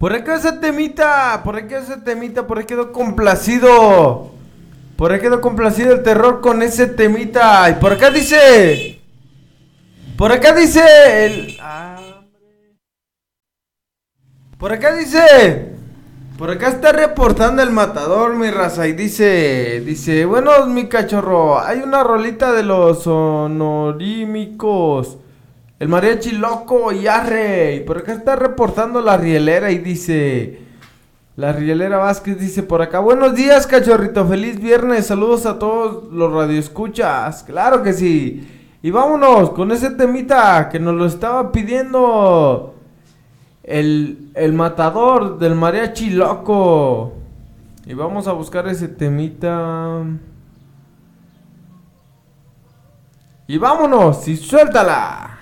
Por ahí quedó ese temita, por ahí quedó ese temita, por ahí quedó complacido. Por ahí quedó complacido el terror con ese temita. Y por acá dice. Por acá dice. Por acá dice. Por acá está reportando el matador, mi raza. Y dice, bueno, mi cachorro. Hay una rolita de los sonorímicos. El mariachi loco y arre. Y por acá está reportando la rielera y dice. La Rielera Vázquez dice por acá, buenos días cachorrito, feliz viernes, saludos a todos los radioescuchas, claro que sí. Y vámonos con ese temita que nos lo estaba pidiendo el matador del mariachi loco. Y vamos a buscar ese temita. Y vámonos, y suéltala.